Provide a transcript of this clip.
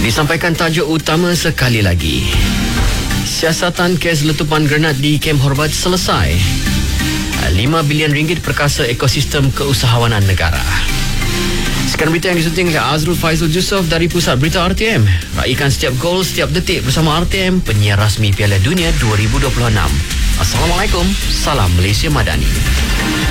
Disampaikan tajuk utama sekali lagi. Siasatan kes letupan granat di Kem Horbat selesai. 5 bilion ringgit perkasa ekosistem keusahawanan negara. Sekian berita yang disunting oleh Azrul Faizul Yusof dari Pusat Berita RTM. Raikan setiap gol, setiap detik bersama RTM, penyiar rasmi Piala Dunia 2026. Assalamualaikum. Salam Malaysia Madani.